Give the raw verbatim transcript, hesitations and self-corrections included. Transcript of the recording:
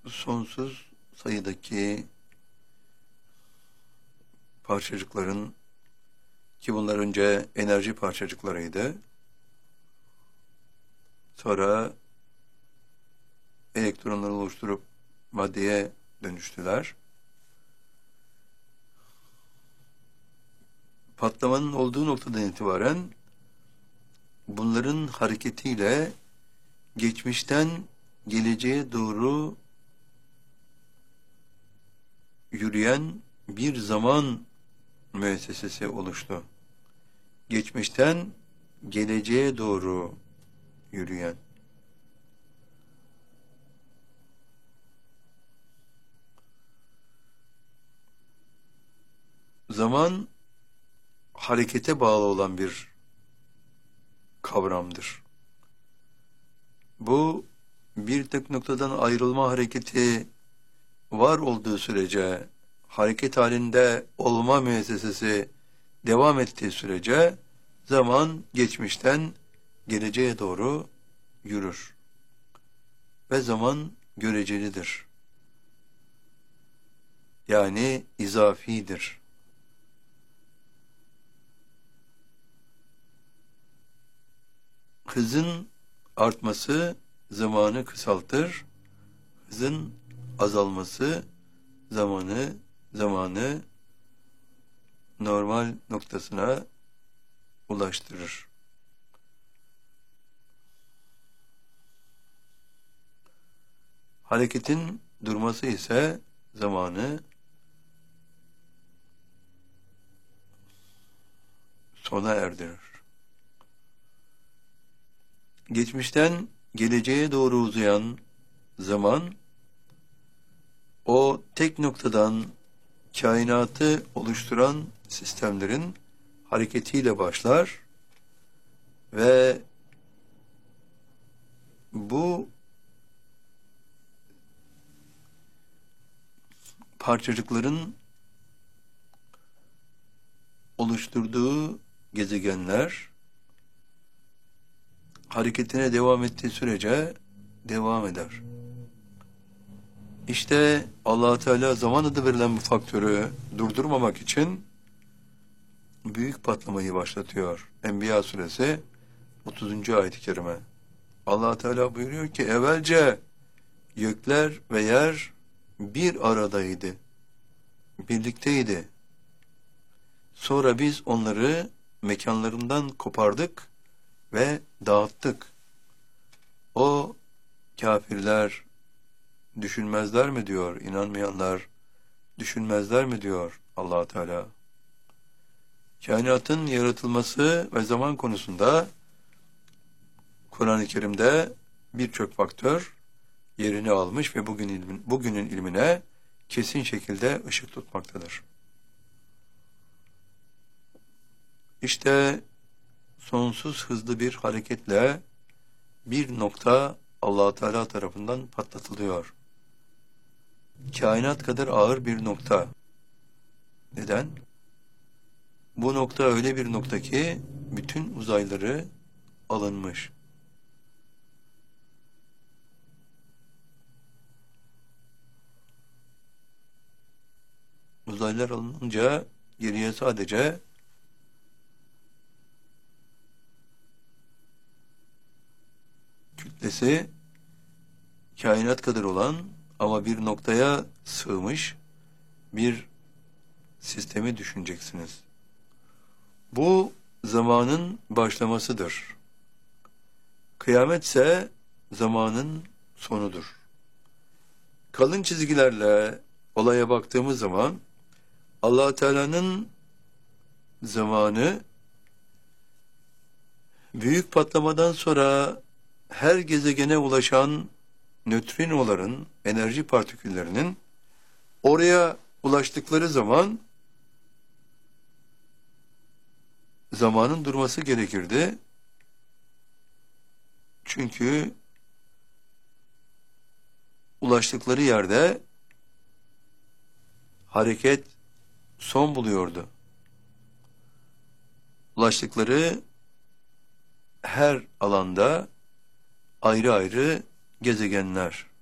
sonsuz sayıdaki parçacıkların, ki bunlar önce enerji parçacıklarıydı, sonra elektronları oluşturup maddeye dönüştüler. Patlamanın olduğu noktadan itibaren bunların hareketiyle geçmişten geleceğe doğru yürüyen bir zaman müessesesi oluştu. Geçmişten geleceğe doğru yürüyen. Zaman harekete bağlı olan bir kavramdır. Bu bir tek noktadan ayrılma hareketi var olduğu sürece, hareket halinde olma müessesesi devam ettiği sürece zaman geçmişten geleceğe doğru yürür. Ve zaman görecelidir. Yani izafidir. Hızın artması zamanı kısaltır. Hızın azalması zamanı zamanı normal noktasına ulaştırır. Hareketin durması ise zamanı sona erdirir. Geçmişten geleceğe doğru uzayan zaman, o tek noktadan kainatı oluşturan sistemlerin hareketiyle başlar ve bu parçacıkların oluşturduğu gezegenler hareketine devam ettiği sürece devam eder. İşte Allah Teala zaman adı verilen bu faktörü durdurmamak için büyük patlamayı başlatıyor. Enbiya suresi otuzuncu ayet-i kerime. Allah Teala buyuruyor ki evvelce gökler ve yer bir aradaydı. Birlikteydi. Sonra biz onları mekanlarından kopardık ve dağıttık. O kafirler düşünmezler mi diyor, inanmayanlar düşünmezler mi diyor Allah Teala. Kainatın yaratılması ve zaman konusunda Kur'an-ı Kerim'de birçok faktör yerini almış ve bugün ilmin, bugünün ilmine kesin şekilde ışık tutmaktadır. İşte sonsuz hızlı bir hareketle bir nokta Allah Teala tarafından patlatılıyor. Kainat kadar ağır bir nokta. Neden? Bu nokta öyle bir nokta ki bütün uzayları alınmış. Uzaylar alınınca geriye sadece kütlesi kainat kadar olan ama bir noktaya sığmış bir sistemi düşüneceksiniz. Bu zamanın başlamasıdır. Kıyametse zamanın sonudur. Kalın çizgilerle olaya baktığımız zaman Allah Teala'nın zamanı büyük patlamadan sonra her gezegene ulaşan nötrinoların, enerji partiküllerinin oraya ulaştıkları zaman zamanın durması gerekirdi. Çünkü ulaştıkları yerde hareket son buluyordu. Ulaştıkları her alanda ayrı ayrı gezegenler.